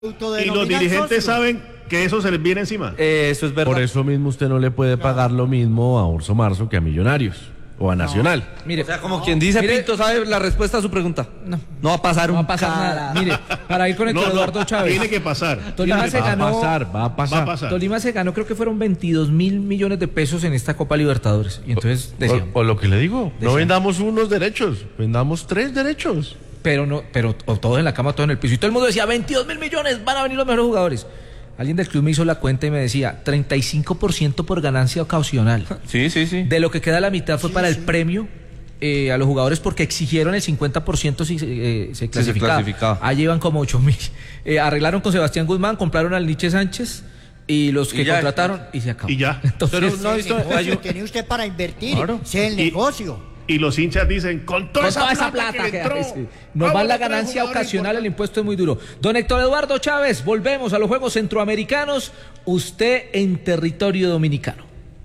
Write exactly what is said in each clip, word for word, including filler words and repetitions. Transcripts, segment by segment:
Y los dirigentes saben que eso se les viene encima. Eh, eso es verdad. Por eso mismo usted no le puede pagar lo mismo a Urso Marzo que a Millonarios o a Nacional. No. Mire, o sea, como quien dice, mire, Pinto sabe la respuesta a su pregunta. No, no va a pasar no un va a pasar nada. Mire, para ir con Héctor no, Eduardo no, Chávez. Tiene que pasar. Tolima se va ganó. A pasar, va a pasar, va a pasar. Tolima se ganó, creo que fueron veintidós mil millones de pesos en esta Copa Libertadores. Y entonces decían, o, o lo que le digo, decían, no vendamos unos derechos, vendamos tres derechos. Pero no, pero o todos en la cama, todos en el piso. Y todo el mundo decía, veintidós mil millones, van a venir los mejores jugadores. Alguien del club me hizo la cuenta y me decía, treinta y cinco por ciento por ganancia ocasional. Sí, sí, sí. De lo que queda la mitad fue sí, para sí. el premio eh, a los jugadores porque exigieron el cincuenta por ciento si eh, se clasificaba. Sí, se clasificaba. Allí iban como ocho mil. Eh, arreglaron con Sebastián Guzmán, compraron al Nietzsche Sánchez y los que y ya, contrataron y se acabó. Y ya. Entonces, Pero no, El negocio tiene usted para invertir, Claro. sé el Y- negocio. Y los hinchas dicen, con toda, con esa, toda esa plata plata que que entró, sí. Nos vamos va la a traer ganancia jugadores ocasional, el importantes. impuesto es muy duro. Don Héctor Eduardo Chávez, volvemos a los Juegos Centroamericanos, usted en territorio dominicano.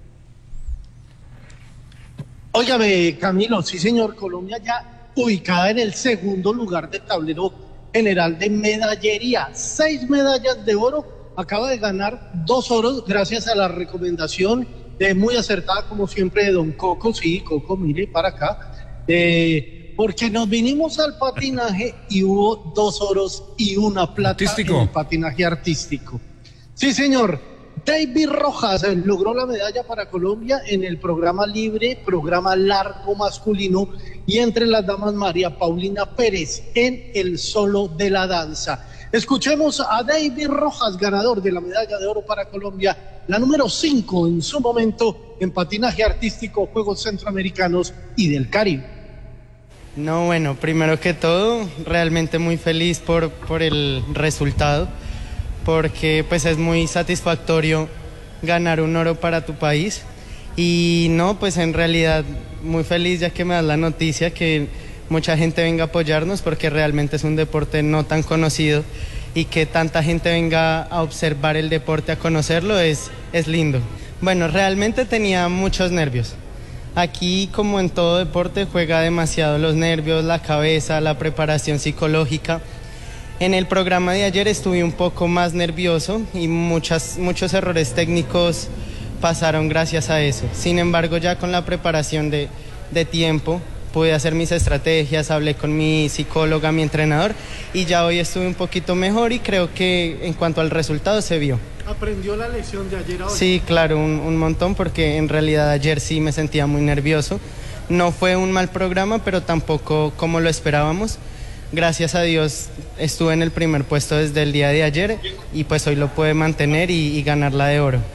Óigame, Camilo, sí señor, Colombia ya ubicada en el segundo lugar del tablero general de medallería. Seis medallas de oro, acaba de ganar dos oros gracias a la recomendación de muy acertada como siempre de don Coco. Sí, Coco, mire para acá. Eh, porque nos vinimos al patinaje y hubo dos oros y una plata Artístico. en el patinaje artístico. Sí señor, David Rojas eh, logró la medalla para Colombia en el programa libre, programa largo masculino, y entre las damas María Paulina Pérez en el solo de la danza. Escuchemos a David Rojas, ganador de la medalla de oro para Colombia, la número cinco en su momento en patinaje artístico, Juegos Centroamericanos y del Caribe. No, bueno, primero que todo, realmente muy feliz por, por el resultado, porque pues es muy satisfactorio ganar un oro para tu país. Y no, pues en realidad muy feliz ya que me das la noticia que mucha gente venga a apoyarnos, porque realmente es un deporte no tan conocido, y que tanta gente venga a observar el deporte, a conocerlo, es, es lindo. Bueno, realmente tenía muchos nervios. Aquí, como en todo deporte, juega demasiado los nervios, la cabeza, la preparación psicológica. En el programa de ayer estuve un poco más nervioso y muchas, muchos errores técnicos pasaron gracias a eso. Sin embargo, ya con la preparación de, de tiempo, pude hacer mis estrategias, hablé con mi psicóloga, mi entrenador, y ya hoy estuve un poquito mejor y creo que en cuanto al resultado se vio. ¿Aprendió la lección de ayer a hoy? Sí, claro, un, un montón, porque en realidad ayer sí me sentía muy nervioso. No fue un mal programa, pero tampoco como lo esperábamos. Gracias a Dios estuve en el primer puesto desde el día de ayer y pues hoy lo pude mantener y, y ganar la de oro.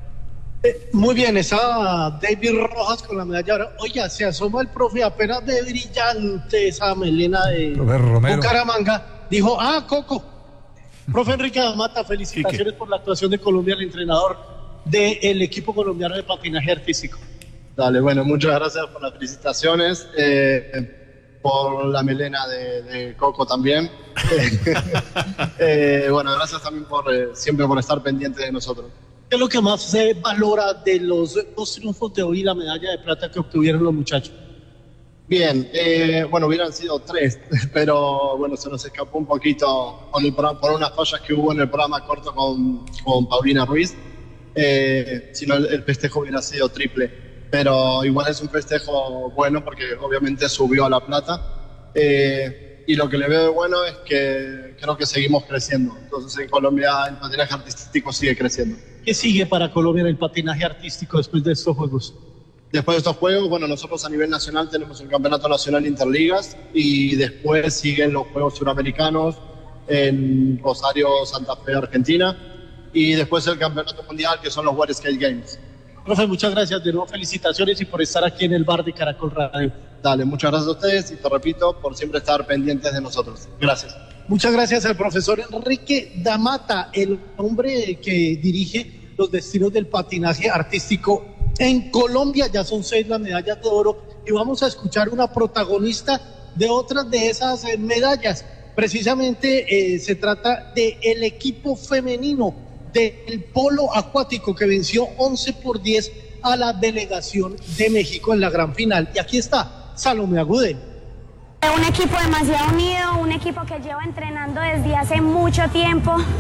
Eh, Muy bien, esa David Rojas con la medalla de oro. Oiga, se asoma el profe, apenas de brillante esa melena de Bucaramanga. Dijo, ah, Coco. Profe Enrique Damata, felicitaciones por la actuación de Colombia, el entrenador del equipo colombiano de patinaje artístico. Dale, bueno, muchas gracias por las felicitaciones, eh, por la melena de, de Coco también. eh, bueno, gracias también por eh, siempre por estar pendiente de nosotros. ¿Qué es lo que más se valora de los dos triunfos de hoy y la medalla de plata que obtuvieron los muchachos? Bien, eh, bueno, hubieran sido tres, pero bueno, se nos escapó un poquito con el, por unas fallas que hubo en el programa corto con, con Paulina Ruiz. Eh, si no, el, el festejo hubiera sido triple, pero igual es un festejo bueno porque obviamente subió a la plata. Eh, y lo que le veo de bueno es que creo que seguimos creciendo. Entonces en Colombia el patinaje artístico sigue creciendo. ¿Qué sigue para Colombia en el patinaje artístico después de estos Juegos? Después de estos Juegos, bueno, nosotros a nivel nacional tenemos el Campeonato Nacional Interligas y después siguen los Juegos Suramericanos en Rosario, Santa Fe, Argentina, y después el Campeonato Mundial, que son los World Skate Games. Profe, muchas gracias, de nuevo felicitaciones y por estar aquí en el bar de Caracol Radio. Dale, muchas gracias a ustedes y te repito, por siempre estar pendientes de nosotros. Gracias. Muchas gracias al profesor Enrique Damata, el hombre que dirige los destinos del patinaje artístico en Colombia. Ya son seis las medallas de oro y vamos a escuchar una protagonista de otras de esas eh, medallas. Precisamente eh, se trata del equipo femenino del polo acuático que venció once por diez a la delegación de México en la gran final. Y aquí está Salomé Agudelo. Un equipo demasiado unido, un equipo que lleva entrenando desde hace mucho tiempo.